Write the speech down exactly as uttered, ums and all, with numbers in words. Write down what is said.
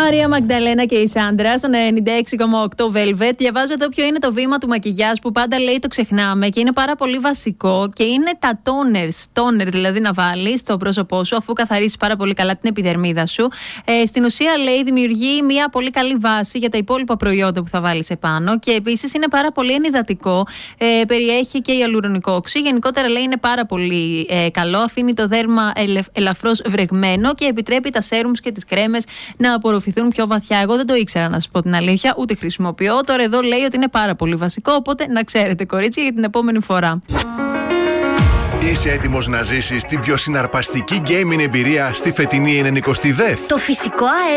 Μαρία Μαγδαλένα και η Σάντρα στον ενενήντα έξι κόμμα οκτώ Velvet. Διαβάζω εδώ ποιο είναι το βήμα του μακιγιάζ που πάντα λέει το ξεχνάμε και είναι πάρα πολύ βασικό και είναι τα toners. Toner δηλαδή να βάλεις στο πρόσωπό σου αφού καθαρίσεις πάρα πολύ καλά την επιδερμίδα σου. Ε, στην ουσία λέει δημιουργεί μια πολύ καλή βάση για τα υπόλοιπα προϊόντα που θα βάλεις επάνω και επίσης είναι πάρα πολύ ενυδατικό. Ε, περιέχει και ιαλουρονικό οξύ. Γενικότερα λέει είναι πάρα πολύ ε, καλό. Αφήνει το δέρμα ελευ, ελαφρώς βρεγμένο και επιτρέπει τα σέρουμς και τις κρέμες να απορροφηθούν πιο βαθιά. Εγώ δεν το ήξερα, να σας πω την αλήθεια, ούτε χρησιμοποιώ. Τώρα εδώ λέει ότι είναι πάρα πολύ βασικό, οπότε να ξέρετε, κορίτσια, για την επόμενη φορά. Είσαι έτοιμος να ζήσεις την πιο συναρπαστική gaming εμπειρία στη φετινή ενενηκοστή ΔΕΘ? Το φυσικό αέριο